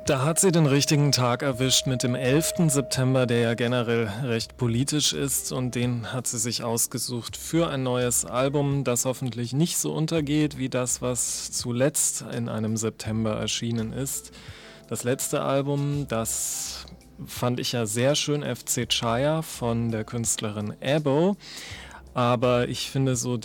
Da hat sie den richtigen Tag erwischt mit dem 11. September, der ja generell recht politisch ist, und den hat sie sich ausgesucht für ein neues Album, das hoffentlich nicht so untergeht wie das, was zuletzt in einem September erschienen ist. Das letzte Album, das fand ich ja sehr schön, FC Chaya von der Künstlerin Ebo, aber ich finde so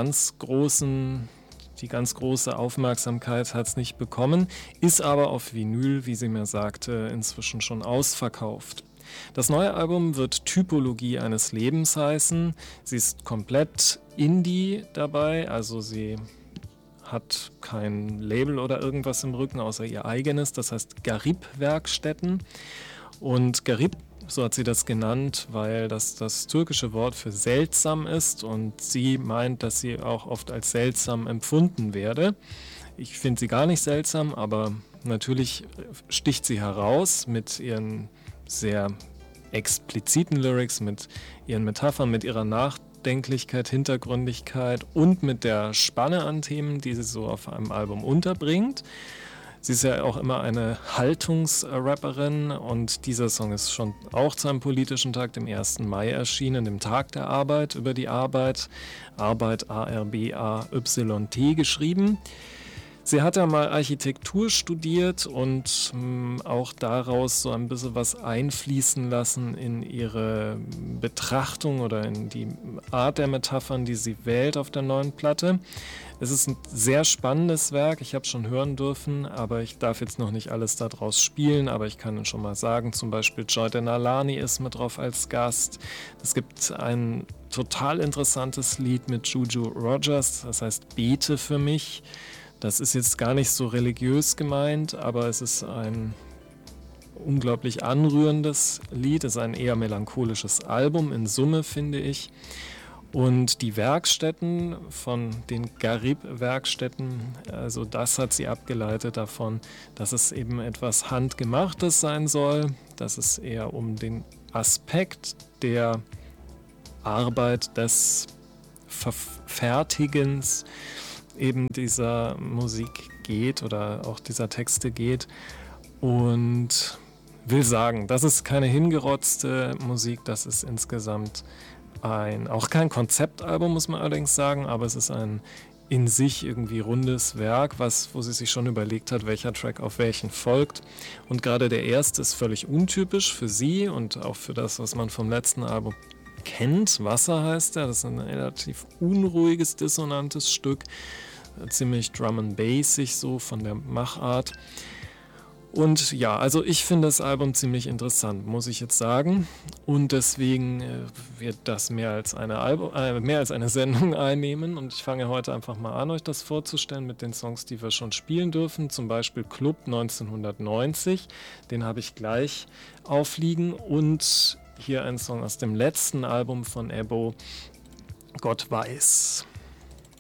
die ganz große Aufmerksamkeit hat es nicht bekommen, ist aber auf Vinyl, wie sie mir sagte, inzwischen schon ausverkauft. Das neue Album wird Typologie eines Lebens heißen. Sie ist komplett Indie dabei, also sie hat kein Label oder irgendwas im Rücken, außer ihr eigenes, das heißt Garib-Werkstätten. Und Garib, so hat sie das genannt, weil das türkische Wort für seltsam ist und sie meint, dass sie auch oft als seltsam empfunden werde. Ich finde sie gar nicht seltsam, aber natürlich sticht sie heraus mit ihren sehr expliziten Lyrics, mit ihren Metaphern, mit ihrer Nachdenklichkeit, Hintergründigkeit und mit der Spanne an Themen, die sie so auf einem Album unterbringt. Sie ist ja auch immer eine Haltungsrapperin und dieser Song ist schon auch zu einem politischen Tag, dem 1. Mai erschienen, dem Tag der Arbeit, über die Arbeit, Arbeit geschrieben. Sie hat ja mal Architektur studiert und auch daraus so ein bisschen was einfließen lassen in ihre Betrachtung oder in die Art der Metaphern, die sie wählt auf der neuen Platte. Es ist ein sehr spannendes Werk, ich habe es schon hören dürfen, aber ich darf jetzt noch nicht alles daraus spielen, aber ich kann Ihnen schon mal sagen, zum Beispiel Jordan Alani ist mit drauf als Gast. Es gibt ein total interessantes Lied mit Juju Rogers, das heißt Bete für mich. Das ist jetzt gar nicht so religiös gemeint, aber es ist ein unglaublich anrührendes Lied. Es ist ein eher melancholisches Album in Summe, finde ich. Und die Werkstätten von den Garib-Werkstätten, also das hat sie abgeleitet davon, dass es eben etwas Handgemachtes sein soll, dass es eher um den Aspekt der Arbeit, des Verfertigens eben dieser Musik geht oder auch dieser Texte geht, und will sagen, das ist keine hingerotzte Musik, das ist insgesamt auch kein Konzeptalbum, muss man allerdings sagen, aber es ist ein in sich irgendwie rundes Werk, wo sie sich schon überlegt hat, welcher Track auf welchen folgt. Und gerade der erste ist völlig untypisch für sie und auch für das, was man vom letzten Album kennt. Wasser heißt er, das ist ein relativ unruhiges, dissonantes Stück, ziemlich Drum and Bassig so von der Machart. Und ja, also ich finde das Album ziemlich interessant, muss ich jetzt sagen. Und deswegen wird das mehr als eine Sendung einnehmen. Und ich fange heute einfach mal an, euch das vorzustellen mit den Songs, die wir schon spielen dürfen. Zum Beispiel Club 1990, den habe ich gleich aufliegen. Und hier ein Song aus dem letzten Album von Ebo, Gott weiß.